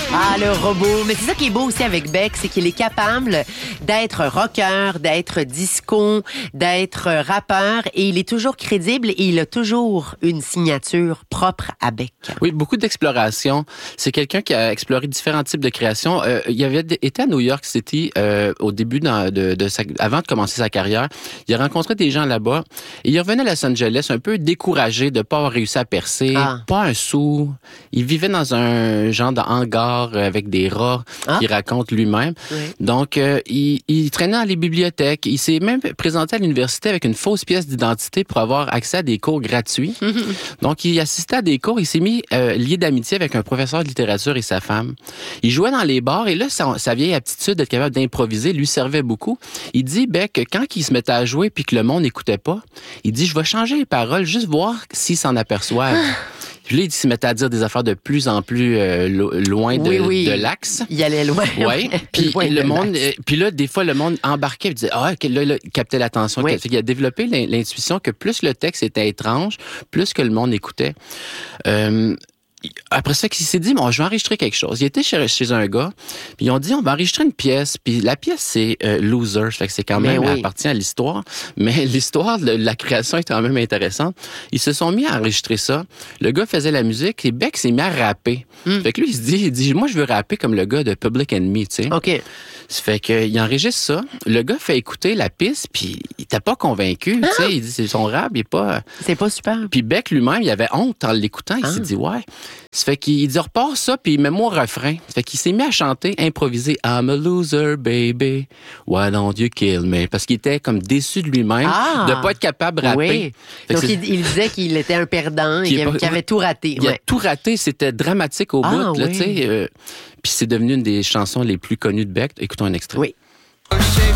Ah, le robot. Mais c'est ça qui est beau aussi avec Beck, c'est qu'il est capable d'être rocker, d'être disco, d'être rappeur et il est toujours crédible et il a toujours une signature propre à Beck. Oui, beaucoup d'exploration. C'est quelqu'un qui a exploré différents types de créations. Il avait été à New York City au début avant de commencer sa carrière. Il a rencontré des gens là-bas et il revenait à Los Angeles un peu découragé de ne pas avoir réussi à percer, pas un sou. Il vivait dans un genre de hangar avec des rats qu'il raconte lui-même. Oui. Donc, il traînait dans les bibliothèques. Il s'est même présenté à l'université avec une fausse pièce d'identité pour avoir accès à des cours gratuits. Donc, il assistait à des cours. Il s'est mis lié d'amitié avec un professeur de littérature et sa femme. Il jouait dans les bars et là, sa vieille aptitude d'être capable d'improviser lui servait beaucoup. Il dit, que quand il se mettait à jouer puis que le monde n'écoutait pas, il dit, je vais changer les paroles, juste voir s'ils s'en aperçoivent. Puis là, il se mettait à dire des affaires de plus en plus loin de l'axe. Il allait loin. Oui. Puis le monde, puis là, des fois, le monde embarquait et disait, là, il captait l'attention. Oui. Il a développé l'intuition que plus le texte était étrange, plus que le monde écoutait. Après ça, il s'est dit, bon, je vais enregistrer quelque chose. Il était chez un gars, puis ils ont dit, on va enregistrer une pièce. Puis la pièce, c'est Loser. Fait que c'est quand même, elle appartient à l'histoire. Mais l'histoire de la création est quand même intéressante. Ils se sont mis à enregistrer ça. Le gars faisait la musique et Beck s'est mis à rapper. Fait que lui, il dit, moi, je veux rapper comme le gars de Public Enemy, tu sais. OK. Ça fait qu'il enregistre ça. Le gars fait écouter la piste, puis il était pas convaincu, tu sais. Il dit, c'est son rap, il est pas... C'est pas super. Puis Beck lui-même, il avait honte en l'écoutant. Il s'est dit, ouais. Ça fait qu'il dit, repars ça, puis mets-moi au refrain. Ça fait qu'il s'est mis à chanter, improviser « I'm a loser, baby, why don't you kill me ?» Parce qu'il était comme déçu de lui-même de pas être capable de rapper. Oui. Donc, il disait qu'il était un perdant, qu'il avait tout raté. Il a tout raté, c'était dramatique au bout, là, tu sais. Puis c'est devenu une des chansons les plus connues de Beck. Écoutons un extrait. Oui.